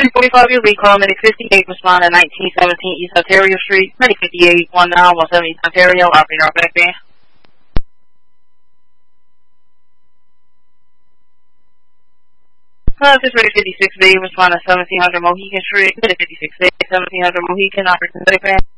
3045, you'll be call Medic 58, respond to 1917 East Ontario Street, Medic 58, 1917 East Ontario, operator on back band. This is Medic 56B, respond to 1700 Mohican Street, Medic 56A, 1700 Mohican, operator on back band.